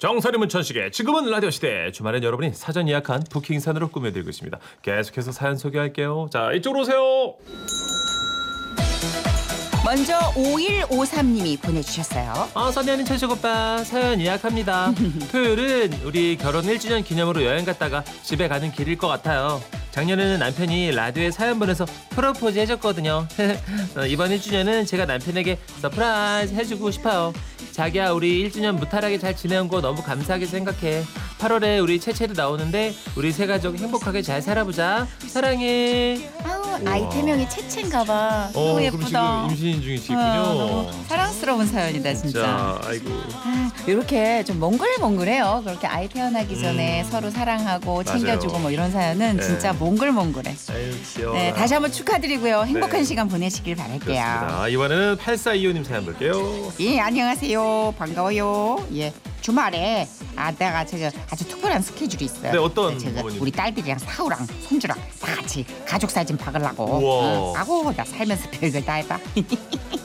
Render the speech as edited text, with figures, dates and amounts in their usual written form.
정선이 문천식의 지금은 라디오 시대. 주말엔 여러분이 사전 예약한 부킹산으로 꾸며드리고 있습니다. 계속해서 사연 소개할게요. 자, 이쪽으로 오세요. 먼저 5153님이 보내주셨어요. 선이 언니, 천식 오빠 사연 예약합니다. 토요일은 우리 결혼 1주년 기념으로 여행 갔다가 집에 가는 길일 것 같아요. 작년에는 남편이 라디오에 사연 보내서 프로포즈 해줬거든요. 이번 1주년은 제가 남편에게 서프라이즈 해주고 싶어요. 자기야, 우리 1주년 무탈하게 잘 지내온 거 너무 감사하게 생각해. 8월에 우리 채채도 나오는데 우리 세 가족 행복하게 잘 살아보자. 사랑해. 아이템명이 채채인가봐. 너무 그럼 예쁘다. 지금 임신 중이시군요. 너무 사랑스러운 사연이다 진짜. 자, 아이고. 이렇게 좀 몽글몽글해요. 그렇게 아이 태어나기 전에 서로 사랑하고 맞아요. 챙겨주고 뭐 이런 사연은 네. 진짜 몽글몽글해. 아유, 귀여워. 네, 다시 한번 축하드리고요. 행복한 네. 시간 보내시길 바랄게요. 그렇습니다. 이번에는 8425님 사연 볼게요. 예, 안녕하세요. 반가워요. 예. 주말에 내가 저거 아주 특별한 스케줄이 있어요. 네, 어떤 저거 부모님? 우리 딸들이랑 사우랑 손주랑 다 같이 가족 사진 박으려고. 우와. 아고 나 살면서 별걸 다 해봐.